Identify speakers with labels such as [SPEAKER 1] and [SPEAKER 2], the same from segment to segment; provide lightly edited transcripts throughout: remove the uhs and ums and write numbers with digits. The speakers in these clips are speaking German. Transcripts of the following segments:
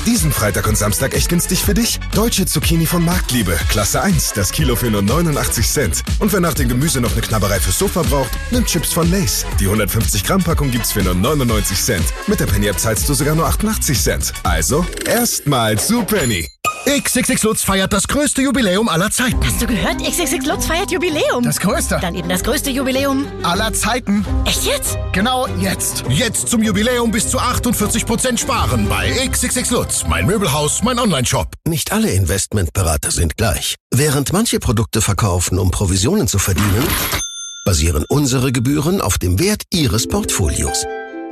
[SPEAKER 1] Diesen Freitag und Samstag echt günstig für dich? Deutsche Zucchini von Marktliebe, Klasse 1, das Kilo für nur 89 Cent. Und wer nach dem Gemüse noch eine Knabberei fürs Sofa braucht, nimmt Chips von Lay's. Die 150 Gramm Packung gibt's für nur 99 Cent. Mit der Penny-App zahlst du sogar nur 88 Cent. Also, erstmal zu Penny.
[SPEAKER 2] XXX Lutz feiert das größte Jubiläum aller Zeiten.
[SPEAKER 3] Hast du gehört? XXX Lutz feiert Jubiläum.
[SPEAKER 2] Das größte.
[SPEAKER 3] Dann eben das größte Jubiläum
[SPEAKER 2] aller Zeiten.
[SPEAKER 3] Echt jetzt?
[SPEAKER 2] Genau jetzt. Jetzt zum Jubiläum bis zu 48% sparen bei XXX Lutz. Mein Möbelhaus, mein Onlineshop.
[SPEAKER 4] Nicht alle Investmentberater sind gleich. Während manche Produkte verkaufen, um Provisionen zu verdienen, basieren unsere Gebühren auf dem Wert Ihres Portfolios.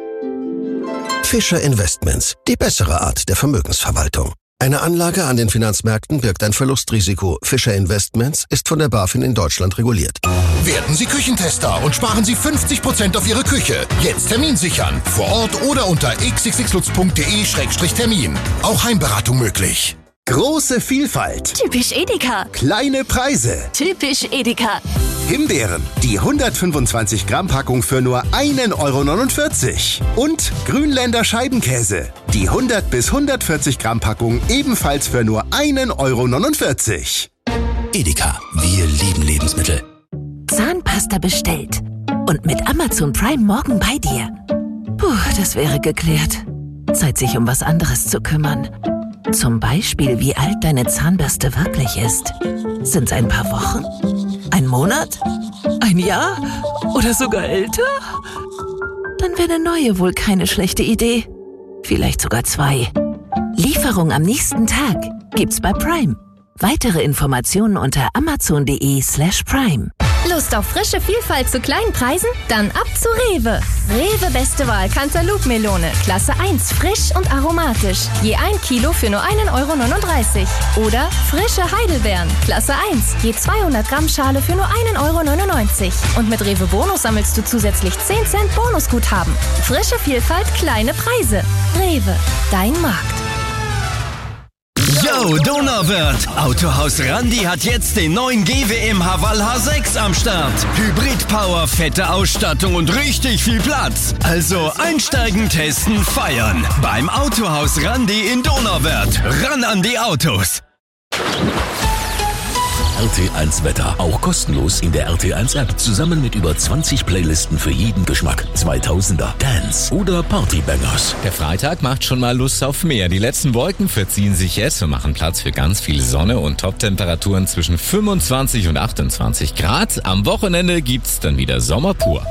[SPEAKER 4] Fischer Investments, die bessere Art der Vermögensverwaltung. Eine Anlage an den Finanzmärkten birgt ein Verlustrisiko. Fischer Investments ist von der BaFin in Deutschland reguliert.
[SPEAKER 2] Werden Sie Küchentester und sparen Sie 50% auf Ihre Küche. Jetzt Termin sichern. Vor Ort oder unter xxxlutz.de/termin. Auch Heimberatung möglich.
[SPEAKER 5] Große Vielfalt.
[SPEAKER 3] Typisch Edeka.
[SPEAKER 5] Kleine Preise.
[SPEAKER 3] Typisch Edeka.
[SPEAKER 5] Himbeeren. Die 125 Gramm Packung für nur 1,49 €. Und Grünländer Scheibenkäse. Die 100 bis 140 Gramm Packung ebenfalls für nur 1,49 €.
[SPEAKER 4] Edeka, wir lieben Lebensmittel.
[SPEAKER 6] Zahnpasta bestellt. Und mit Amazon Prime morgen bei dir. Puh, das wäre geklärt. Zeit, sich um was anderes zu kümmern. Zum Beispiel, wie alt deine Zahnbürste wirklich ist. Sind's ein paar Wochen? Ein Monat? Ein Jahr? Oder sogar älter? Dann wäre eine neue wohl keine schlechte Idee. Vielleicht sogar 2. Lieferung am nächsten Tag gibt's bei Prime. Weitere Informationen unter amazon.de/prime.
[SPEAKER 7] Lust auf frische Vielfalt zu kleinen Preisen? Dann ab zu Rewe. Rewe beste Wahl Cantaloupe-Melone, Klasse 1, frisch und aromatisch. Je 1 Kilo für nur 1,39 €. Oder frische Heidelbeeren, Klasse 1, je 200 Gramm Schale für nur 1,99 €. Und mit Rewe Bonus sammelst du zusätzlich 10 Cent Bonusguthaben. Frische Vielfalt, kleine Preise. Rewe, dein Markt.
[SPEAKER 8] Yo, Donauwörth! Autohaus Randi hat jetzt den neuen GWM Haval H6 am Start. Hybrid-Power, fette Ausstattung und richtig viel Platz. Also einsteigen, testen, feiern. Beim Autohaus Randi in Donauwörth. Ran an die Autos!
[SPEAKER 9] RT1 Wetter, auch kostenlos in der RT1 App, zusammen mit über 20 Playlisten für jeden Geschmack. 2000er, Dance oder Partybangers.
[SPEAKER 10] Der Freitag macht schon mal Lust auf mehr. Die letzten Wolken verziehen sich jetzt und machen Platz für ganz viel Sonne und Top-Temperaturen zwischen 25 und 28 Grad. Am Wochenende gibt's dann wieder Sommer pur.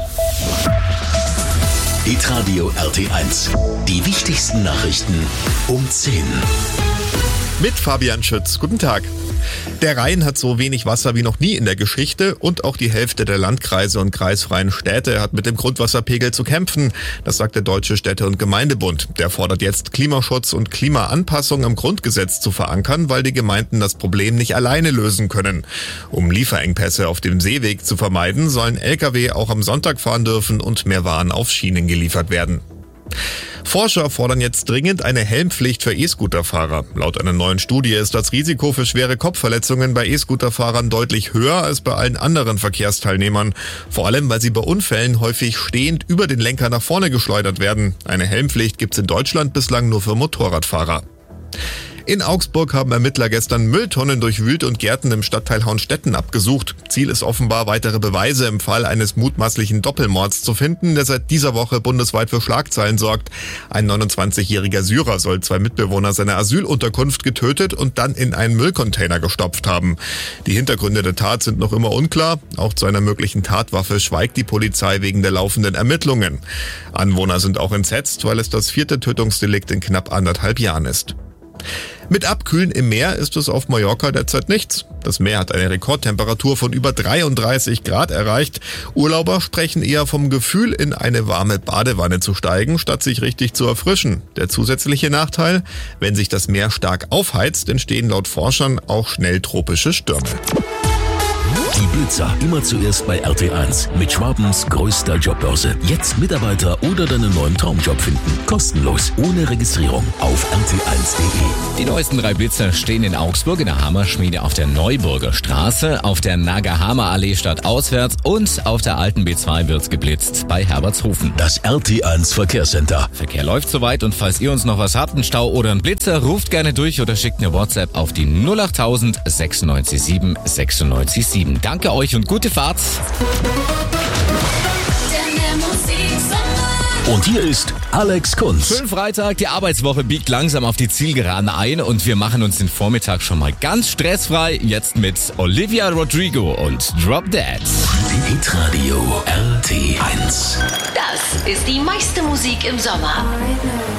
[SPEAKER 9] Hitradio RT1. Die wichtigsten Nachrichten um 10.
[SPEAKER 11] Mit Fabian Schütz. Guten Tag. Der Rhein hat so wenig Wasser wie noch nie in der Geschichte und auch die Hälfte der Landkreise und kreisfreien Städte hat mit dem Grundwasserpegel zu kämpfen. Das sagt der Deutsche Städte- und Gemeindebund. Der fordert jetzt, Klimaschutz und Klimaanpassung im Grundgesetz zu verankern, weil die Gemeinden das Problem nicht alleine lösen können. Um Lieferengpässe auf dem Seeweg zu vermeiden, sollen Lkw auch am Sonntag fahren dürfen und mehr Waren auf Schienen geliefert werden. Forscher fordern jetzt dringend eine Helmpflicht für E-Scooter-Fahrer. Laut einer neuen Studie ist das Risiko für schwere Kopfverletzungen bei E-Scooter-Fahrern deutlich höher als bei allen anderen Verkehrsteilnehmern. Vor allem, weil sie bei Unfällen häufig stehend über den Lenker nach vorne geschleudert werden. Eine Helmpflicht gibt's in Deutschland bislang nur für Motorradfahrer. In Augsburg haben Ermittler gestern Mülltonnen durchwühlt und Gärten im Stadtteil Hauenstetten abgesucht. Ziel ist offenbar, weitere Beweise im Fall eines mutmaßlichen Doppelmords zu finden, der seit dieser Woche bundesweit für Schlagzeilen sorgt. Ein 29-jähriger Syrer soll 2 Mitbewohner seiner Asylunterkunft getötet und dann in einen Müllcontainer gestopft haben. Die Hintergründe der Tat sind noch immer unklar. Auch zu einer möglichen Tatwaffe schweigt die Polizei wegen der laufenden Ermittlungen. Anwohner sind auch entsetzt, weil es das 4. Tötungsdelikt in knapp 1,5 Jahren ist. Mit Abkühlen im Meer ist es auf Mallorca derzeit nichts. Das Meer hat eine Rekordtemperatur von über 33 Grad erreicht. Urlauber sprechen eher vom Gefühl, in eine warme Badewanne zu steigen, statt sich richtig zu erfrischen. Der zusätzliche Nachteil: Wenn sich das Meer stark aufheizt, entstehen laut Forschern auch schnell tropische Stürme.
[SPEAKER 9] Die Blitzer immer zuerst bei RT1 mit Schwabens größter Jobbörse. Jetzt Mitarbeiter oder deinen neuen Traumjob finden. Kostenlos, ohne Registrierung auf rt1.de.
[SPEAKER 10] Die neue neuesten 3 Blitzer stehen in Augsburg in der Hammerschmiede auf der Neuburger Straße, auf der Nagahama Allee stadtauswärts und auf der alten B2 wird's geblitzt bei Herbertshofen.
[SPEAKER 9] Das RT1 Verkehrscenter.
[SPEAKER 10] Verkehr läuft soweit und falls ihr uns noch was habt, einen Stau oder einen Blitzer, ruft gerne durch oder schickt eine WhatsApp auf die 08000 967 967. Danke euch und gute Fahrt.
[SPEAKER 9] Und hier ist Alex Kunz.
[SPEAKER 10] Schönen Freitag, die Arbeitswoche biegt langsam auf die Zielgeraden ein und wir machen uns den Vormittag schon mal ganz stressfrei. Jetzt mit Olivia Rodrigo und Drop Dead.
[SPEAKER 9] Hitradio RT1.
[SPEAKER 3] Das ist die meiste Musik im Sommer.